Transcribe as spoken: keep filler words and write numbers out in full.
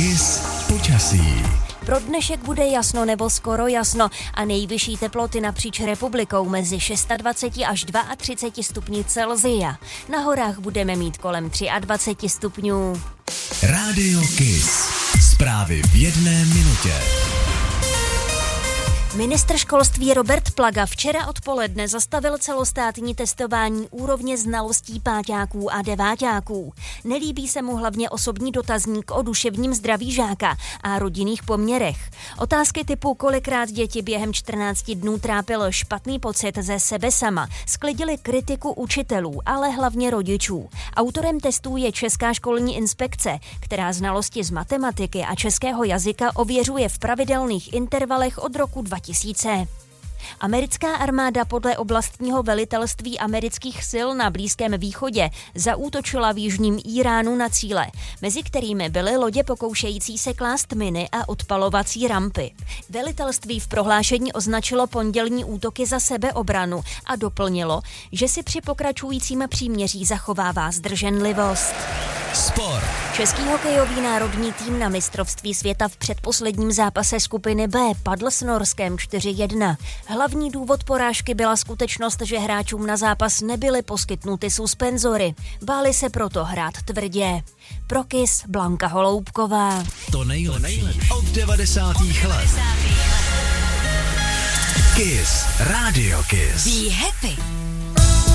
Kiss počasí. Pro dnešek bude jasno nebo skoro jasno a nejvyšší teploty napříč republikou mezi dvacet šest až třicet dva stupni Celsia. Na horách budeme mít kolem dvacet tři stupňů. Rádio Kiss. Zprávy v jedné minutě. Ministr školství Robert Plaga včera odpoledne zastavil celostátní testování úrovně znalostí páťáků a deváťáků. Nelíbí se mu hlavně osobní dotazník o duševním zdraví žáka a rodinných poměrech. Otázky typu kolikrát děti během čtrnácti dnů trápil špatný pocit ze sebe sama sklidily kritiku učitelů, ale hlavně rodičů. Autorem testů je Česká školní inspekce, která znalosti z matematiky a českého jazyka ověřuje v pravidelných intervalech od roku dva tisíce. Americká armáda podle oblastního velitelství amerických sil na Blízkém východě zaútočila v jižním Íránu na cíle, mezi kterými byly lodě pokoušející se klást miny a odpalovací rampy. Velitelství v prohlášení označilo pondělní útoky za sebeobranu a doplnilo, že si při pokračujícím příměří zachovává zdrženlivost. Sport. Český hokejový národní tým na mistrovství světa v předposledním zápase skupiny B padl s Norskem čtyři jedna. Hlavní důvod porážky byla skutečnost, že hráčům na zápas nebyly poskytnuty suspenzory. Báli se proto hrát tvrdě. Pro Kiss Blanka Holoubková. To nejlepší od devadesátých let. Kiss. Rádio Kiss. Be happy.